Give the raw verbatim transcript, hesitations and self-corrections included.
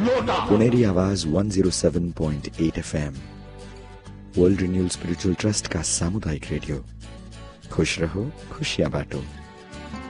लोटा। पुनेरी आवाज one oh seven point eight F M, world renewal spiritual trust का सामुदायिक रेडियो। खुश रहो, खुशियां बांटो।